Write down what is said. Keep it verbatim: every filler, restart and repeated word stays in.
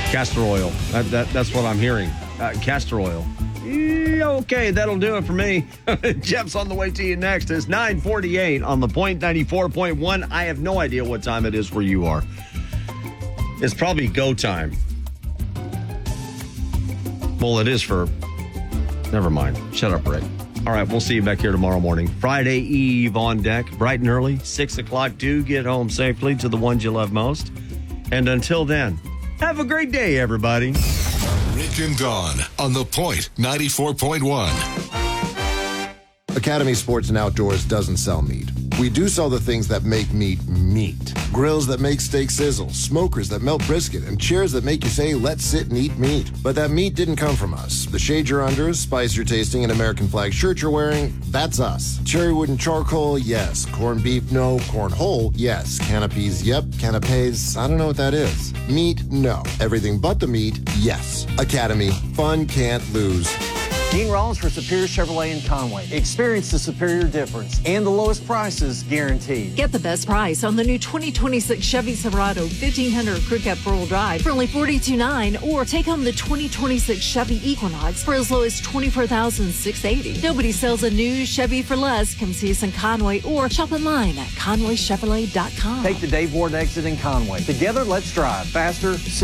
Castor oil. That, that, that's what I'm hearing. Uh, castor oil. Yeah, okay, that'll do it for me. Jeff's on the way to you next. It's nine forty-eight on the Point ninety-four point one. I have no idea what time it is where you are. It's probably go time. Well, it is for... Never mind. Shut up, Rick. All right, we'll see you back here tomorrow morning. Friday Eve on deck, bright and early, six o'clock. Do get home safely to the ones you love most. And until then, have a great day, everybody. Rick and Dawn on the Point ninety-four point one. Academy Sports and Outdoors doesn't sell meat. We do sell the things that make meat meat. Grills that make steak sizzle, smokers that melt brisket, and chairs that make you say, let's sit and eat meat. But that meat didn't come from us. The shade you're under, spice you're tasting, and American flag shirt you're wearing, that's us. Cherry wood and charcoal, yes. Corned beef, no. Corn whole, yes. Canopies, yep. Canapes, I don't know what that is. Meat, no. Everything but the meat, yes. Academy, fun can't lose. Dean Rollins for Superior Chevrolet in Conway. Experience the superior difference and the lowest prices guaranteed. Get the best price on the new twenty twenty-six Chevy Silverado fifteen hundred Crew Cab four-wheel drive for only forty-two thousand nine hundred dollars, or take home the twenty twenty-six Chevy Equinox for as low as twenty-four thousand six hundred eighty dollars. Nobody sells a new Chevy for less. Come see us in Conway or shop online at conway chevrolet dot com. Take the Dave Ward exit in Conway. Together, let's drive faster,